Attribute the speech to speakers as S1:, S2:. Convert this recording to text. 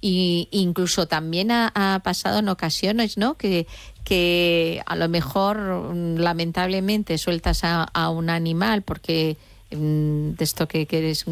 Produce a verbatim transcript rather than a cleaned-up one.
S1: Y incluso también ha, ha pasado en ocasiones, ¿no? Que, que a lo mejor lamentablemente sueltas a, a un animal porque de esto que, que eres